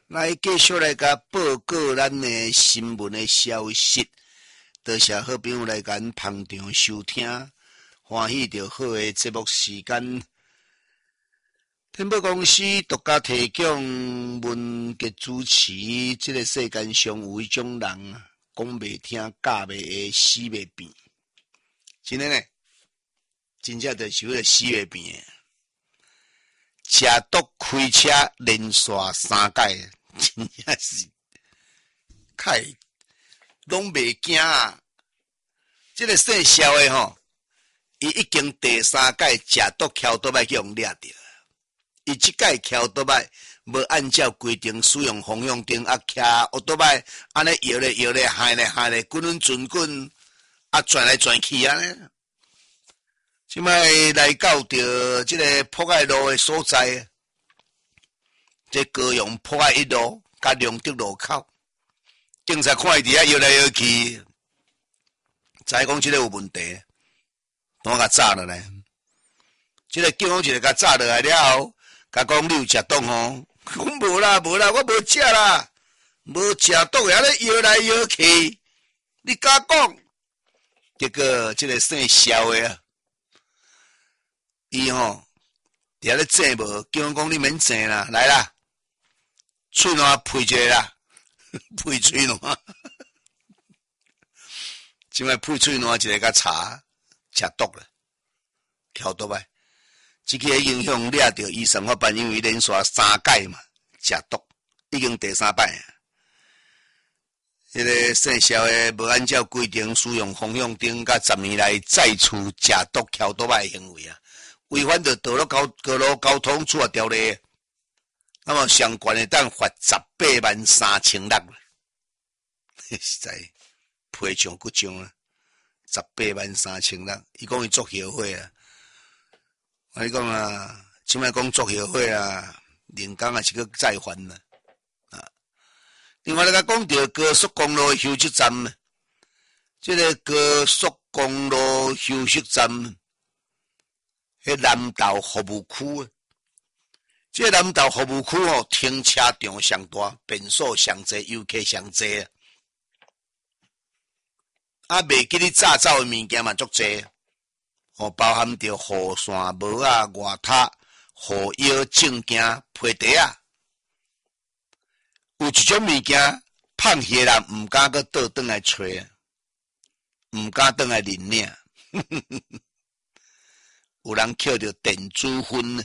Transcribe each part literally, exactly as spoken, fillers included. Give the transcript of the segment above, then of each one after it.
来继续来甲报告咱的新闻的消息，多谢好朋友来咱捧场收听，欢喜着好的节目时间。天宝公司独家提供文杰主持，这个世间上有一种人讲袂听、教袂会、死袂变，真的呢，真正就是迄个死袂变的。食毒开车连续三届。真正是，开拢袂惊啊！这个细小的吼，伊已经第三届食毒桥倒摆去用掠着，伊即届桥倒摆无按照规定使用方向灯，啊骑奥倒摆安尼摇咧摇咧，害咧害咧，滚滚转滚，啊转来转去安尼。即摆来到着即个破爱路的所在。这高雄破爱一路，甲龙德路口，警察看伊伫遐摇来摇去，知讲即个有问题，拢甲炸落来。即个警方一个甲炸落来了后，甲讲你有食毒吼？讲无啦无啦，我无食啦，无食毒遐咧摇来摇去，你敢讲？结果即个姓肖的啊，伊吼伫遐咧坐无，警方讲你免坐啦，来啦。喙烂配一个啦，配喙烂，即摆配喙烂一个甲查食毒了，翘倒摆，即个影响掠着医生法办，因为连续三届嘛食毒，已经第三摆啊。迄个姓肖的无按照规定使用方向灯，甲十年来再次食毒翘倒摆的行为啊，违反着道路交道路交通处罚条例。那么相关的当罚十八万三千六，实在赔偿不彰啊！十八万三千六，伊讲伊作后悔啊！我你讲啊，即摆讲作后悔啊，人工也是个再还啦啊！另外来甲讲到高速公路休息站，即、这个高速公路休息站，迄南投服务区啊。这个南投服务区吼，停车场上大，便所上济，游客上济啊！啊，袂记你早走的物件嘛足济，哦，包含着雨伞、帽啊、外套、护腰、证件、皮袋啊。有一种物件，放下人毋敢搁倒转来找，毋敢转来认领。有人捡着电子烟。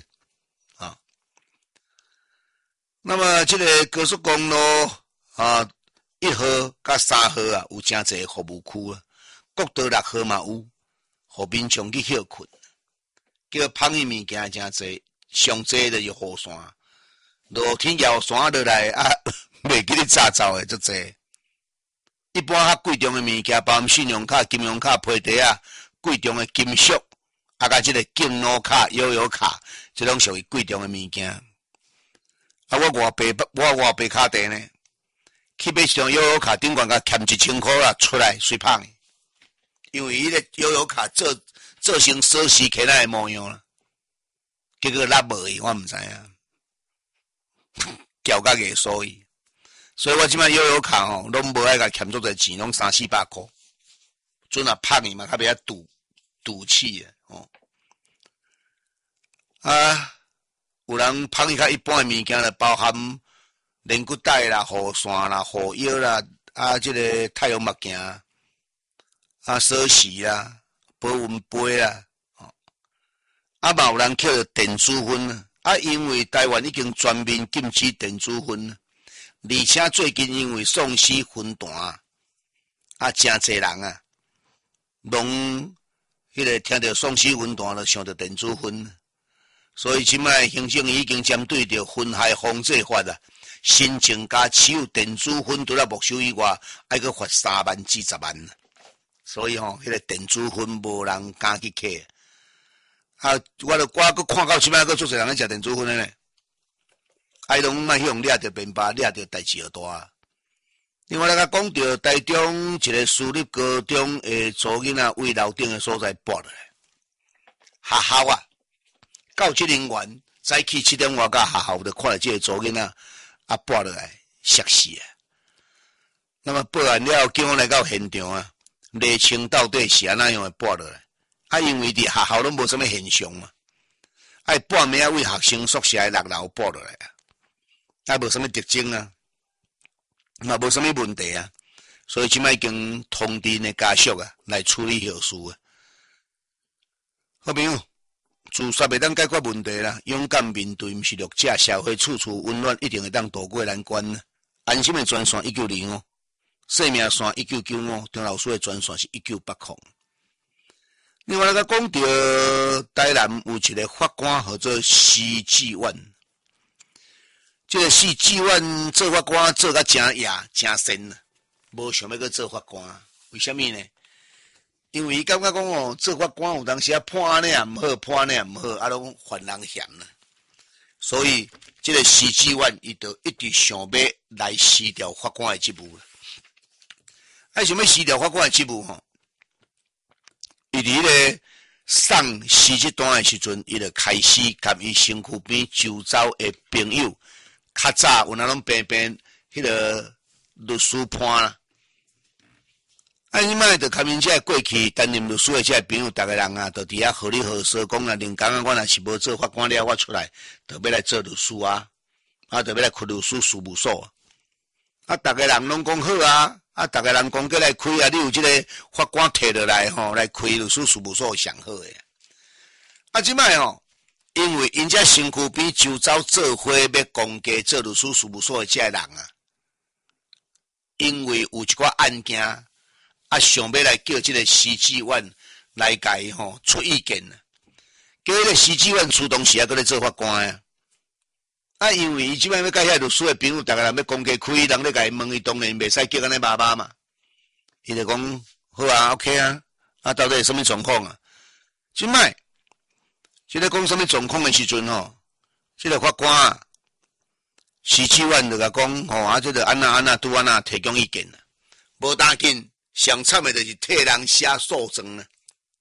那么这个高速公路啊，一号甲三号啊，有真侪服务区啊，国道六号嘛有，互民众去休困，叫放迄物件真侪，上侪就是雨伞，落天摇伞落来啊，袂记你早走诶，足侪。一般较贵重诶物件，包含信用卡、金融卡、皮袋啊，贵重诶金属，啊，甲即个敬老卡、悠游卡，即种属于贵重诶物件。啊！我外白我外白卡地呢，去买一张悠游卡，顶悬甲欠一千块啦，出来随胖。因为迄个悠游卡做做成锁匙开那个模样啦，结果拉无去，我毋知影，交甲个所以，所以我即摆悠游卡吼，拢无爱甲欠足侪钱，拢三四百块，准啊拍伊嘛，较袂晓赌赌气诶，哦啊。有人放伊较一般诶物件啦，包含连骨带啦、雨伞啦、护腰啦，啊，即、这个太阳目镜啊、锁匙啦、保温杯啦，哦，啊嘛有人捡着电子烟啊，啊，因为台湾已经全面禁止电子烟，而且最近因为丧尸分弹，啊，真侪人啊，拢迄个听着丧尸分弹就想着电子烟。所以，即摆行政已经针对着烟害防治法啊，新增加持有电子烟除了没收以外，还阁罚三万至十万。所以吼，迄、那个电子烟无人敢去摕。啊，我著我阁看到即摆阁足侪人咧食电子烟咧呢。啊，伊拢莫去用掠着面包，掠着代志就大。另外，来甲讲到台中一个私立高中诶，做囡仔围楼顶诶所在拔落来，学校啊。教职人员早起七点外到学校就看到这个组囡仔， 啊拨落来摔死啊。那么报案了，警方来到现场啊，厘清到底是安怎样的拨落来。啊，因为伫学校拢无啥物现象嘛，啊半暝啊为学生宿舍六楼拨落来啊，啊无啥物特征啊，嘛无啥物问题啊，所以即摆已经通知的家属啊来处理后事啊。好朋友，自杀袂当解决问题啦，勇敢面对毋是弱者，社会处处温暖，一定会当渡过难关啊。安心的专线一九二五，生命线一九九五，张老师的专线是一九八零。另外，来讲到台南有一个法官叫做施志远，这个施志远做法官做甲真野真深啊，无想要去做法官，为什么呢？因为伊感觉讲哦，做法官有当时啊判安尼也毋好，判安尼也毋好，啊拢犯人嫌啦。所以，这个施志远伊就一直想要来辞掉法官的职务啦。啊，想要辞掉法官的职务吼？伊伫咧送辞职单的时阵，伊就开始甲伊身躯边周遭的朋友，较早有那拢平平迄个律师判啦。啊，你卖着看明遮过去担任律师的遮朋友，逐个人啊，都伫遐好哩好说讲啊，连讲啊，我若是无做法官了，我出来，就要来做律师啊，啊，就要来开律师事务所。啊，逐个人拢讲好啊。啊，逐个人讲过来开啊，你有即个法官摕落来吼，来开律师事务所上好诶。啊，即摆吼，因为因遮身躯边周遭做伙要公家做律师事务所诶，遮人啊，因为有一寡案件啊，想要来叫即个施志远来甲伊吼出意见啊，叫迄个施志远主动时啊，搁咧做法官啊。啊，因为伊即摆要甲遐律师诶朋友，逐个人要公家开，人咧甲伊问伊，当然袂使叫安尼爸爸嘛。伊就讲好啊 ，OK 啊，啊到底是什么状况啊？即摆即个讲什么状况诶时阵吼，即个法官啊，施志远就甲讲吼，啊，即个安那安那拄安那提供意见啊，无当紧，上惨诶就是替人写诉状啊。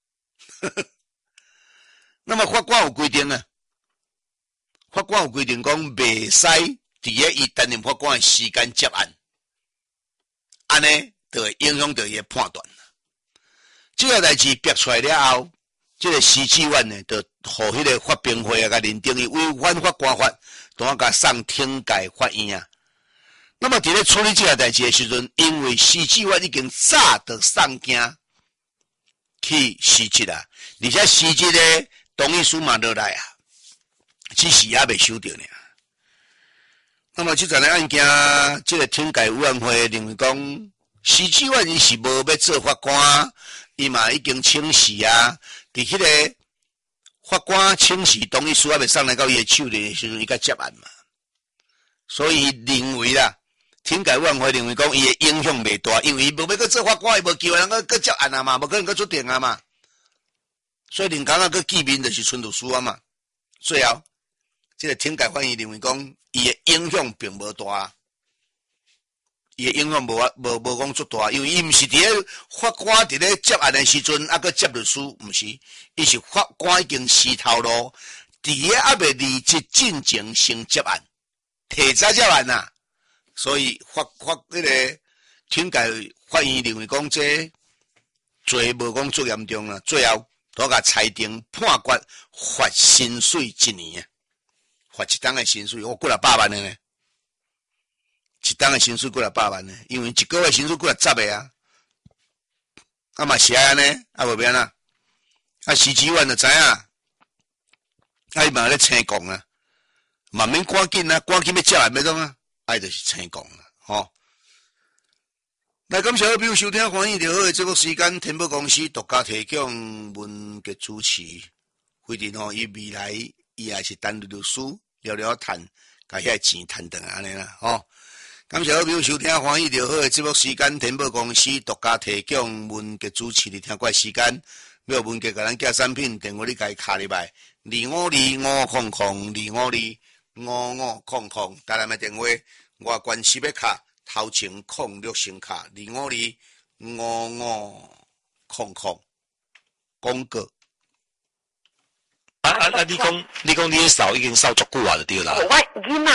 那么法官有规定啊。法官有规定讲，袂使伫咧伊担任法官诶时间接案，安尼就会影响到伊诶判断。这个代志逼出来了后，这个施志远呢，就互迄个法评会啊，甲认定伊违反法官法，同啊甲送庭界法院啊。那么伫咧处理这个代志诶时阵，因为施志远已经早就送件去辞职啊，而且辞职咧同意书嘛落来啊。只是也未收到呢。那么这桩案件，这个庭改委员会认为讲，施志远伊是无要做法官，伊嘛已经请示啊。伫迄个法官请示同意书还未送来到伊的手里的时阵，伊才接案嘛。所以认为啦，庭改委员会认为讲，伊的影响未大，因为伊无要去做法官，伊无机会能够去接案啊嘛，无可能去出庭啊嘛。所以连刚刚去见面就是纯律师啊嘛。最后。这个庭改法院认为讲，伊的影响并无大，伊的影响无无无讲足大，因为伊毋是伫咧法官伫咧接案的时阵，啊，佮接律师，毋是，伊是法官已经示头路，伫咧还未离职进前先接案，提早接案呐，所以法法迄个庭改法院认为讲，这罪无讲足严重啦，最后都甲裁定判决罚薪水一年啊。罚一档的薪水，我过来百万的呢，一档的薪水过来百万呢，因为一个月薪水过来十个啊，啊嘛是安尼，啊无变啦，啊施志远就知影，啊伊嘛咧青讲啊，慢慢赶紧啊，赶紧要接来要怎啊，啊就是青讲啦，吼。来感谢好朋友收听欢喜就好的节目时间，天宝公司独家提供文杰主持，规定吼伊未来伊也是担任律师。聊聊谈，甲遐钱赚转安尼啦，吼！感谢好朋友收听欢喜就好的节目时间，天宝公司独家提供文杰主持，你听过时间，要文杰甲咱寄产品，电话你家卡入来，二五二五空空，二五二五五空空，台南的电话，外关系要卡，头前空六星卡，二五二五五空空，广告。 啊啊啊！你讲你讲你扫已经扫足久啊，就对啦。 我囡仔十外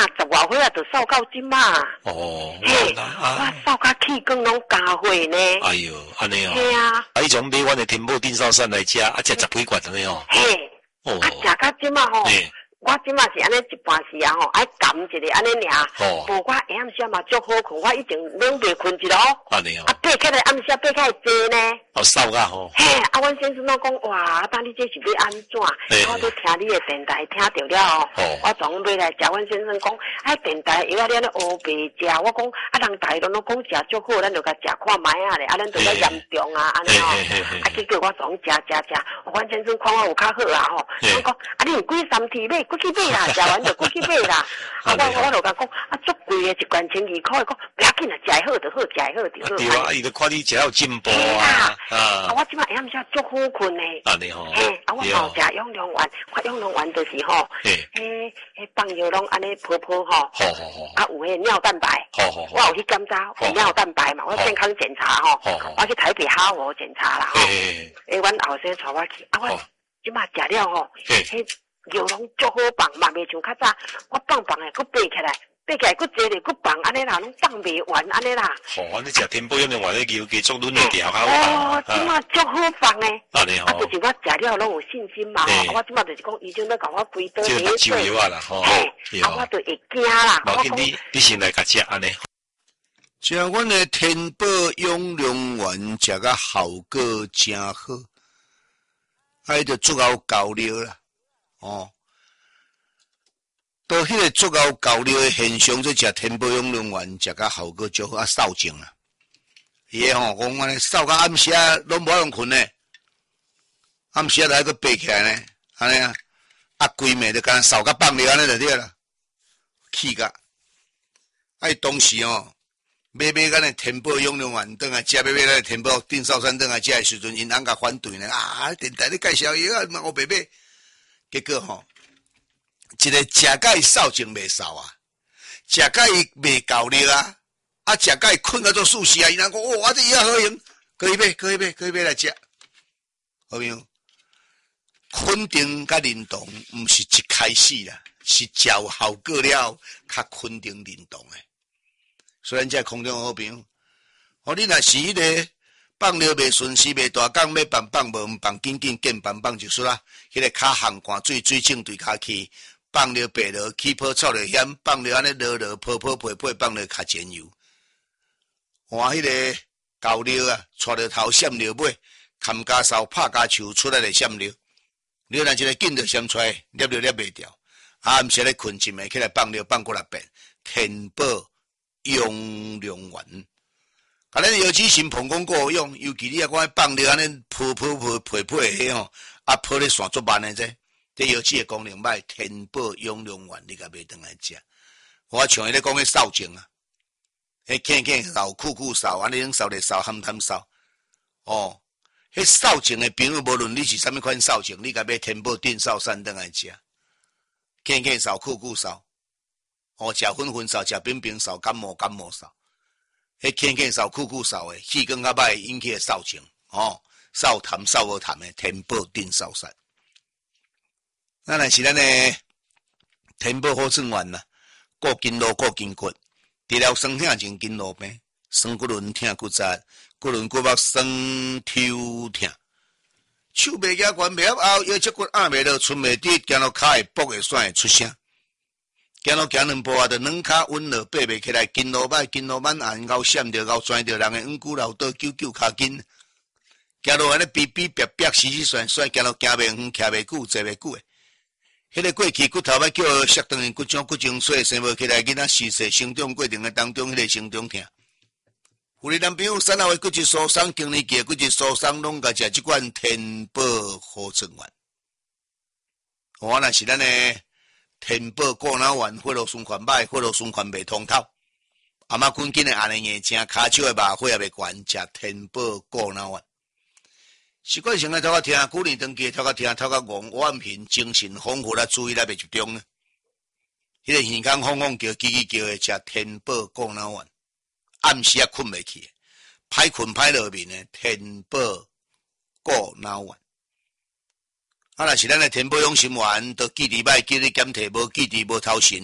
火啊，就烧到今嘛。 哦， 嘿， 啊， 我烧甲气管拢加火呢。 哎呦，安尼哦。 嘿啊， 啊，迄种买阮的天宝定烧山来食，啊，食十几罐安尼哦。 嘿， 哦， 啊，食到今嘛吼。 嘿。 我即马是安尼一半时啊吼，爱含一个安尼尔。 哦。 无我下暗时嘛足好困，我已经拢袂困一咯。 安尼哦。 啊，爬起来暗时爬起来坐呢。 哦，扫甲吼。 嘿，啊，阮先生拢讲哇，当你这是要安怎？我都听你的电台听到了哦。我总买来食，阮先生讲，哎，电台药啊，你安尼乌白食。我讲啊，人大拢拢讲食足好，咱就甲食看卖啊咧。啊，咱就较严重啊，安尼哦。啊，结果我总食食食，阮先生看我有较好啊吼。我讲啊，你有几三天买？过去买啦，食完就过去买啦。啊，我我就甲讲，啊，足贵的，一罐千二块，讲不要紧啦，食好就好，食好就好。 对啊，伊就看你食有进步啊。啊， 我即摆下暗时足好困呢。 啊，你好。 嘿，啊，我好食养龙丸，我养龙丸就是吼，嘿，嘿，放药拢安尼泡泡吼。 好好好。 啊，有迄尿蛋白。 好好好。 我有去检查，有尿蛋白嘛，我健康检查吼。好好。我去台北哈佛检查啦吼。诶，诶，阮后生带我去，啊，我即摆食了吼，嘿。药拢足好放，嘛袂像较早，我放放诶，佫爬起来，爬起来佫坐咧，佫放安尼啦，拢放袂完安尼啦。 哦，你食天宝养龙丸迄药继续轮会调较好放。哦，即马足好放诶。 安尼吼。啊， 就是我食了拢有信心嘛。我即马就是讲，医生要甲我规倒第一剂。就药啊啦，吼。 嘿，啊，我就会惊啦。 无紧，你你先来甲食安尼。 食阮诶天宝养龙丸，食甲效果真好，啊，伊就足够高料啦。哦，到迄个足够高料的现象，做食天宝养龙丸，食甲效果足好啊，扫净啊。伊个吼，讲安尼扫到暗时啊，拢无法通困呢。暗时啊，来个爬起来呢，安尼啊，啊，规暝就干扫甲放料安尼就对啦，气甲。啊，伊当时哦，买买咱的天宝养龙丸，转来食，买买咱的天宝定烧山，转来食的时阵，因翁甲反对呢，啊，电台你介绍药啊，嘛我白买。结果吼，一个食甲伊扫净袂扫啊，食甲伊袂够力啊，啊食甲伊困到做舒适啊，伊人讲哦，我这药好用，可以买，可以买，可以买来食，好没有？肯定甲认同，毋是一开始啦，是照效果了，较肯定认同诶。虽然这空中好朋友，哦，你若是迄个。放料袂顺时袂大讲，要放放无毋放，紧紧见放放就输啦。迄个骹烘寒水水浸对骹去，放料白落起泡臭着险，放料安尼落落泡泡配配，放料较煎油。换迄个高料啊，带着头闪料尾，砍家梢拍家树出来的闪料，料若一个紧着闪出来，捏着捏袂掉。啊，毋是咧困一暝起来放料放过来变，天宝养龙丸。啊，咱尤其新碰讲过用，尤其你啊，我放料安尼泡泡泡配配迄吼，啊泡咧线足慢诶这，这尤其诶功能歹，天宝养龙丸你甲买转来食。我像伊咧讲迄扫净啊，迄轻轻扫、酷酷扫，安尼种扫咧扫、含含扫。哦，迄扫净诶朋友，无论你是啥物款扫净，你甲买天宝定扫山转来食，轻轻扫、酷酷扫，哦，食粉粉扫、食冰冰扫、感冒感冒扫。迄轻轻扫、酷酷扫诶，气更较歹引起诶扫净，哦，扫痰扫无痰诶，天宝定扫山。那若是咱诶天宝好算丸啦，顾筋络、顾筋骨，除了酸痛前筋络病，酸骨轮痛骨折，骨轮骨膜酸抽痛，手袂举悬，袂晓拗，腰脊骨压袂落，寸袂直，行路骹会跛会酸会出声。行路行两步啊，就软骹稳落，爬袂起来，筋络歹，筋络慢按咬闪着，咬钻着，人诶软骨老倒，揪揪骹筋。行路安尼逼逼逼逼，死死旋旋，行路行袂远，徛袂久，坐袂久诶。迄个过去骨头要叫摔断的骨种骨精髓生无起来，囡仔细细成长过程诶当中，迄个成长痛。有哩男朋友产后诶骨质疏松，经年期诶骨质疏松，拢甲食即款天宝好存丸。我若是咱诶。天宝过脑丸，血路循环歹，血路循环袂通透。阿妈滚紧的安尼硬正，骹手的麻血也袂悬，食天宝过脑丸。习惯性来头壳听，古年长期头壳听，头壳戆，晚频精神丰富啦，注意力袂集中呢。迄个耳孔放放叫，叽叽叫的，食天宝过脑丸。暗时啊困袂去，歹困歹落眠的天宝过脑丸。啊，若是咱诶天宝养心丸，都记伫歹，记伫检体无记伫无头神，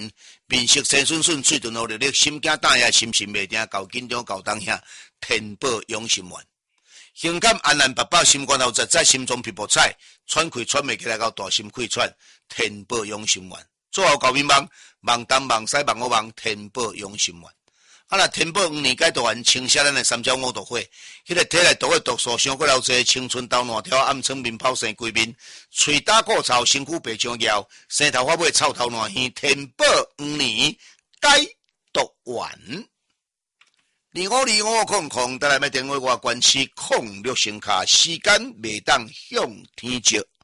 面色青顺顺，嘴唇有力力，心惊胆也，心神袂定，够紧张，够当遐，天宝养心丸。胸感安然，白饱，心肝头实在，心中皮薄菜，喘气喘袂起来，到大心气喘，天宝养心丸。做好高面梦，梦东梦西梦我梦，天宝养心丸。啊那天宝五年解毒丸，清泻咱的三焦五毒火，迄、那个体内毒的毒素伤过了济，青春痘烂条，暗疮面泡生规面，喙打过臭，身躯白像尿，生头发尾臭头烂耳，天宝五年解毒丸。二五二五空空，带来咩电话我关系空六声卡，时间未当向天借。